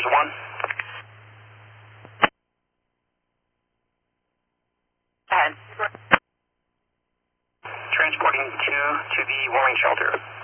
Stars 1. And Transporting 2 to the warning shelter.